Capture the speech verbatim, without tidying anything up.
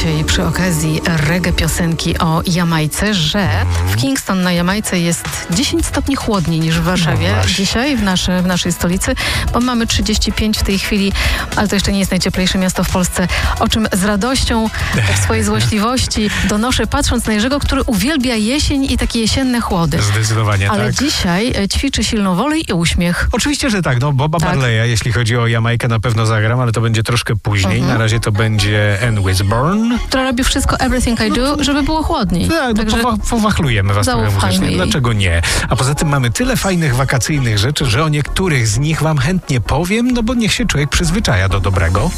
dzisiaj przy okazji reggae piosenki o Jamajce, że w Kingston na Jamajce jest dziesięć stopni chłodniej niż w Warszawie no dzisiaj w, nasze, w naszej stolicy, bo mamy trzydzieści pięć w tej chwili, ale to jeszcze nie jest najcieplejsze miasto w Polsce, o czym z radością w swojej złośliwości donoszę, patrząc na Jerzego, który uwielbia jesień i takie jesienne chłody. Zdecydowanie Ale tak. dzisiaj ćwiczy silną wolę i uśmiech. Oczywiście, że tak. No, Boba Tak. Marleya, jeśli chodzi o Jamajkę, na pewno zagram, ale to będzie troszkę później. Mhm. Na razie to będzie Ann Wisborne. Która robi wszystko, everything I do, żeby było chłodniej. Tak, Także no, powa- powachlujemy was trochę zaufajmy muzycznie. jej. Dlaczego nie? A poza tym mamy tyle fajnych wakacyjnych rzeczy, że o niektórych z nich wam chętnie powiem, no bo niech się człowiek przyzwyczaja do dobrego.